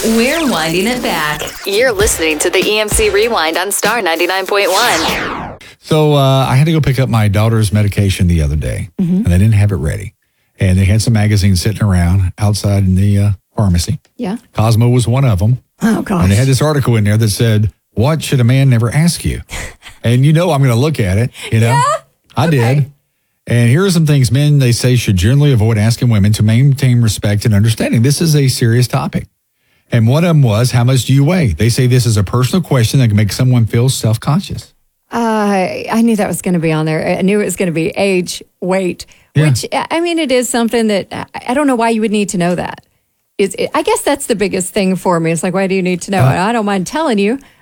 We're winding it back. You're listening to the EMC Rewind on Star 99.1. So I had to go pick up my daughter's medication the other day, and they didn't have it ready. And they had some magazines sitting around outside in the pharmacy. Yeah. Cosmo was one of them. Oh, gosh. And they had this article in there that said, "What should a man never ask you?" And I'm going to look at it. Yeah? I did. And here are some things men, they say, should generally avoid asking women to maintain respect and understanding. This is a serious topic. And one of them was, how much do you weigh? They say this is a personal question that can make someone feel self-conscious. I knew that was going to be on there. I knew it was going to be age, weight, which, I mean, it is something that I don't know why you would need to know that. I guess that's the biggest thing for me. It's like, why do you need to know? I don't mind telling you,